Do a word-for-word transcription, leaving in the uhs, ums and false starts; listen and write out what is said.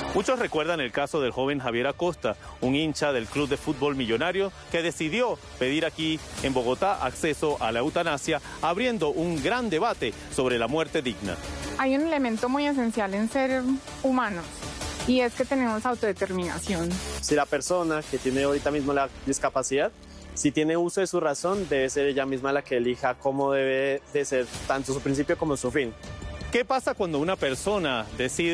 Muchos recuerdan el caso del joven Javier Acosta, un hincha del Club de Fútbol Millonario que decidió pedir aquí en Bogotá acceso a la eutanasia, abriendo un gran debate sobre la muerte digna. Hay un elemento muy esencial en ser humanos y es que tenemos autodeterminación. Si la persona que tiene ahorita mismo la discapacidad, si tiene uso de su razón, debe ser ella misma la que elija cómo debe de ser tanto su principio como su fin. ¿Qué pasa cuando una persona decide